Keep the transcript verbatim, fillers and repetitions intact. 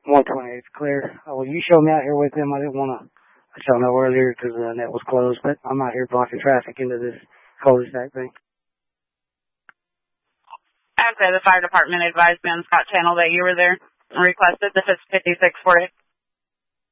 one twenty-eight, clear. Oh, well, you showed me out here with him. I didn't want to let y'all know earlier because the net was closed, but I'm out here blocking traffic into this cul-de-sac thing. Okay, the fire department advised me on Scott Channel that you were there and requested the fifty-six forty.